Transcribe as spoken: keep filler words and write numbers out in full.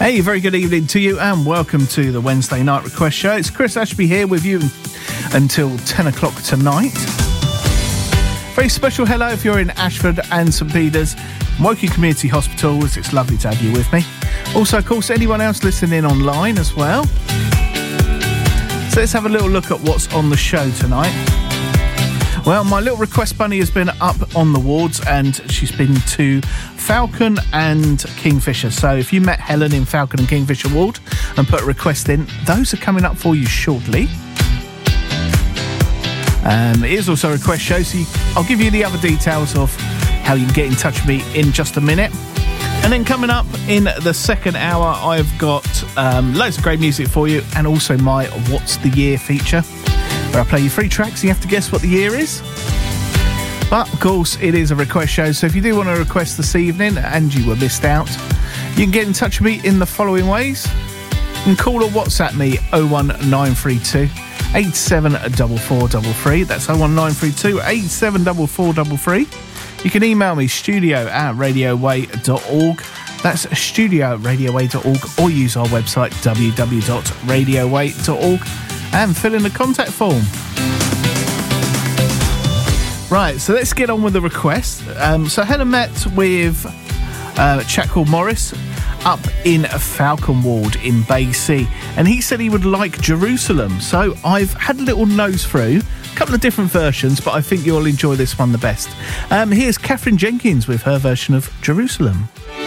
Hey, very good evening to you and welcome to the Wednesday Night Request Show. It's Chris Ashby here with you until ten o'clock tonight. Very special hello if you're in Ashford and St Peters, Woking Community Hospitals. It's lovely to have you with me. Also, of course, anyone else listening online as well. So let's have a little look at what's on the show tonight. Well, my little request bunny has been up on the wards and she's been to Falcon and Kingfisher. So if you met Helen in Falcon and Kingfisher ward and put a request in, those are coming up for you shortly. Um, it is also a request show, so you, I'll give you the other details of how you can get in touch with me in just a minute. And then coming up in the second hour, I've got um, loads of great music for you and also my What's the Year feature, where I play you three tracks and you have to guess what the year is. But, of course, it is a request show, so if you do want to request this evening and you were missed out, you can get in touch with me in the following ways. You can call or WhatsApp me oh one nine three two, eight seven four four three three. That's oh one nine three two, eight seven four four three three. You can email me, studio at radio way dot org. That's studio at radio way dot org, or use our website, w w w dot radio way dot org, and fill in the contact form. Right, so let's get on with the request. Um, so Helen met with uh, a chap called Morris up in Falcon Ward in Bay C, and he said he would like Jerusalem. So I've had a little nose through a couple of different versions, but I think you'll enjoy this one the best. Um, here's Catherine Jenkins with her version of Jerusalem.